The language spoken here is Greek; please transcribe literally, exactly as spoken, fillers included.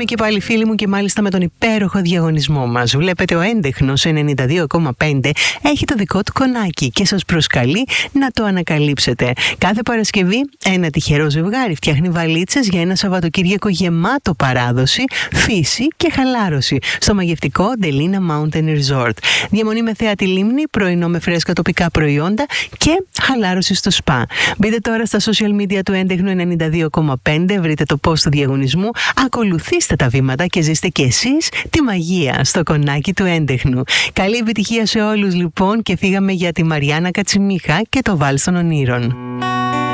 και πάλι φίλοι μου και μάλιστα με τον υπέροχο διαγωνισμό μας. Βλέπετε ο Έντεχνος ενενήντα δύο κόμμα πέντε έχει το δικό του κονάκι και σας προσκαλεί να το ανακαλύψετε. Κάθε Παρασκευή ένα τυχερό ζευγάρι φτιάχνει βαλίτσες για ένα Σαββατοκύριακο γεμάτο παράδοση, φύση και χαλάρωση στο μαγευτικό Delina Mountain Resort. Διαμονή με θέα τη λίμνη, πρωινό με φρέσκα τοπικά προϊόντα και χαλάρωση στο σπα. Μπείτε τώρα στα social media του Έντεχνου ενενήντα δύο κόμμα πέντε, βρείτε το post του διαγωνισμού, ακολουθήστε τα βήματα και ζήστε κι εσείς τη μαγεία στο κονάκι του Έντεχνου. Καλή επιτυχία σε όλους λοιπόν και φύγαμε για τη Μαριάννα Κατσιμίχα και το Βάλς των Ονείρων.